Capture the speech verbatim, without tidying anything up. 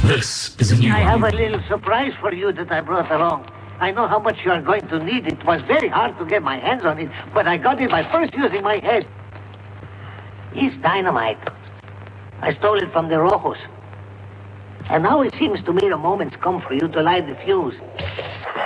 This is a new I have one. a little surprise for you that I brought along. I know how much you are going to need. It was very hard to get my hands on it, but I got it by first using my head. It's dynamite. I stole it from the Rojos. And now it seems to me the moment's come for you to light the fuse.